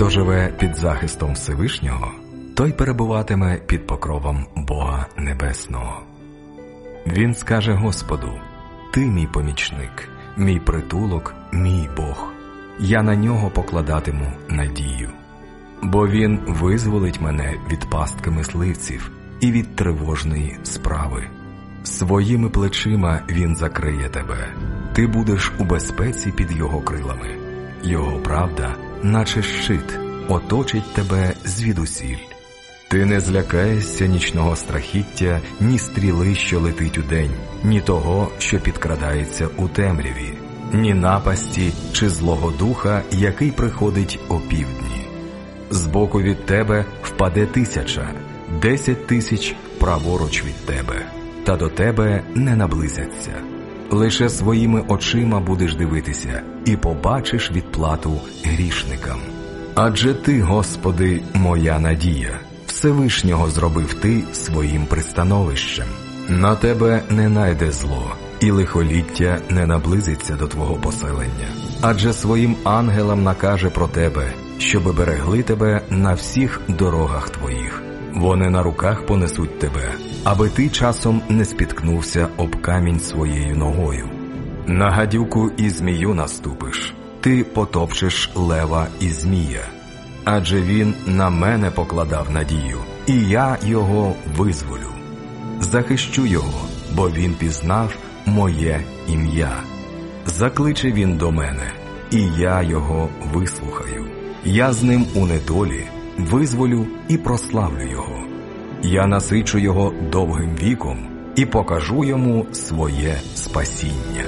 Хто живе під захистом Всевишнього, той перебуватиме під покровом Бога Небесного. Він скаже Господу: «Ти мій помічник, мій притулок, мій Бог. Я на нього покладатиму надію. Бо він визволить мене від пастки мисливців і від тривожної справи. Своїми плечима він закриє тебе. Ти будеш у безпеці під його крилами. Його правда, наче щит, оточить тебе звідусіль. Ти не злякаєшся нічного страхіття, ні стріли, що летить удень, ні того, що підкрадається у темряві, ні напасті чи злого духа, який приходить опівдні. Збоку від тебе впаде 1000, 10 000 праворуч від тебе, та до тебе не наблизяться. Лише своїми очима будеш дивитися і побачиш відплату грішникам. Адже ти, Господи, моя надія, Всевишнього зробив ти своїм пристановищем. На тебе не найде зло, і лихоліття не наблизиться до твого поселення. Адже своїм ангелам накаже про тебе, щоби берегли тебе на всіх дорогах твоїх. Вони на руках понесуть тебе, аби ти часом не спіткнувся об камінь своєю ногою. На гадюку і змію наступиш, ти потопчеш лева і змія. Адже він на мене покладав надію, і я його визволю. Захищу його, бо він пізнав моє ім'я. Закличе він до мене, і я його вислухаю. Я з ним у недолі визволю і прославлю його. Я насичу його довгим віком і покажу йому своє спасіння.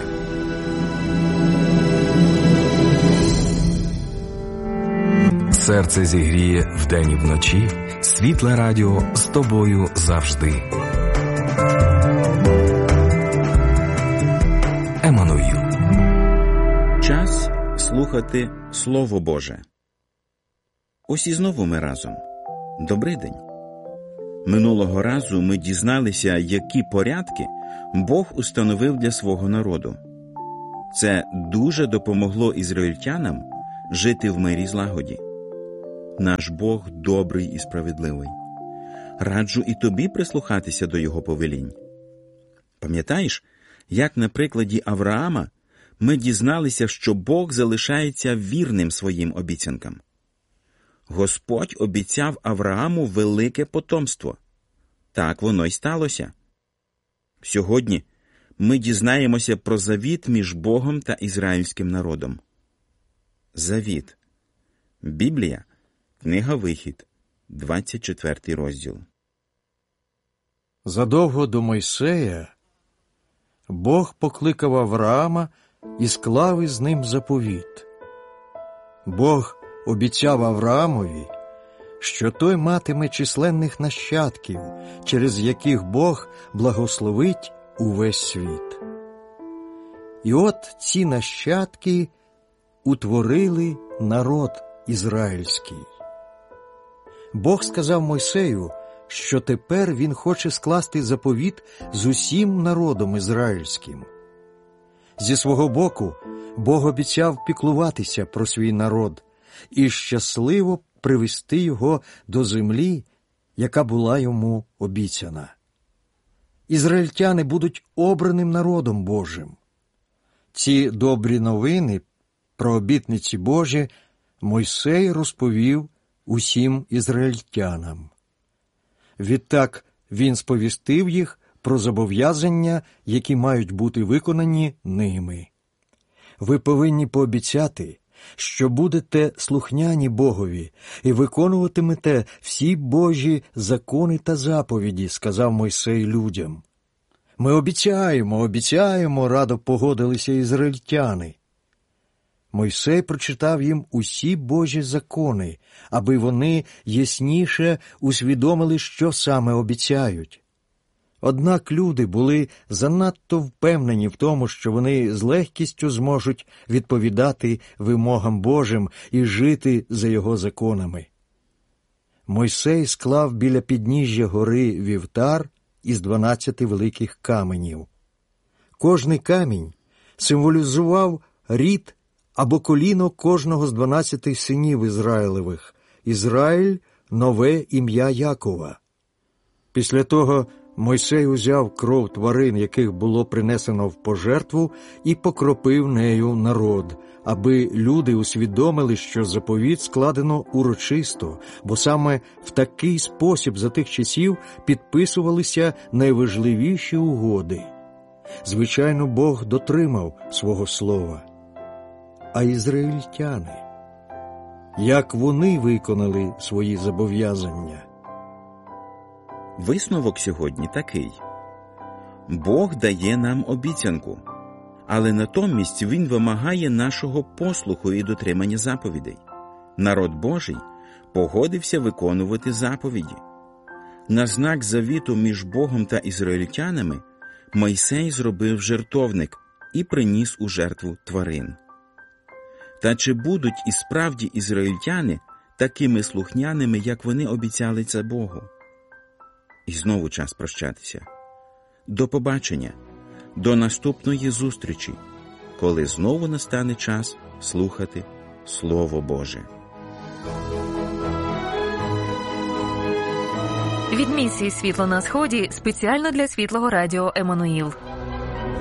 Серце зігріє вдень і вночі, світле радіо з тобою завжди. Еммануїл. Час слухати Слово Боже. Ось і знову ми разом. Добрий день. Минулого разу ми дізналися, які порядки Бог установив для свого народу. Це дуже допомогло ізраїльтянам жити в мирі й злагоді. Наш Бог добрий і справедливий. Раджу і тобі прислухатися до Його повелінь. Пам'ятаєш, як на прикладі Авраама ми дізналися, що Бог залишається вірним своїм обіцянкам. Господь обіцяв Аврааму велике потомство. Так воно й сталося. Сьогодні ми дізнаємося про завіт між Богом та ізраїльським народом. Завіт. Біблія. Книга Вихід. 24 розділ. Задовго до Мойсея Бог покликав Авраама і склав із ним заповіт. Бог обіцяв Авраамові, що той матиме численних нащадків, через яких Бог благословить увесь світ. І от ці нащадки утворили народ ізраїльський. Бог сказав Мойсею, що тепер він хоче скласти заповіт з усім народом ізраїльським. Зі свого боку, Бог обіцяв піклуватися про свій народ і щасливо привести його до землі, яка була йому обіцяна. Ізраїльтяни будуть обраним народом Божим. Ці добрі новини про обітниці Божі Мойсей розповів усім ізраїльтянам. Відтак він сповістив їх про зобов'язання, які мають бути виконані ними. Ви повинні пообіцяти, що будете слухняні Богові і виконуватимете всі Божі закони та заповіді, сказав Мойсей людям. Ми обіцяємо, радо погодилися ізраїльтяни. Мойсей прочитав їм усі Божі закони, аби вони ясніше усвідомили, що саме обіцяють. Однак люди були занадто впевнені в тому, що вони з легкістю зможуть відповідати вимогам Божим і жити за його законами. Мойсей склав біля підніжжя гори вівтар із 12 великих каменів. Кожний камінь символізував рід або коліно кожного з 12 синів Ізраїлевих. Ізраїль – нове ім'я Якова. Після того Мойсей узяв кров тварин, яких було принесено в пожертву, і покропив нею народ, аби люди усвідомили, що заповіт складено урочисто, бо саме в такий спосіб за тих часів підписувалися найважливіші угоди. Звичайно, Бог дотримав свого слова. А ізраїльтяни? Як вони виконали свої зобов'язання? Висновок сьогодні такий. Бог дає нам обіцянку, але натомість Він вимагає нашого послуху і дотримання заповідей. Народ Божий погодився виконувати заповіді. На знак завіту між Богом та ізраїльтянами Мойсей зробив жертовник і приніс у жертву тварин. Та чи будуть і справді ізраїльтяни такими слухняними, як вони обіцяли це Богу? І знову час прощатися. До побачення, до наступної зустрічі, коли знову настане час слухати Слово Боже. Від місії «Світло на сході» спеціально для Світлого Радіо Еммануїл.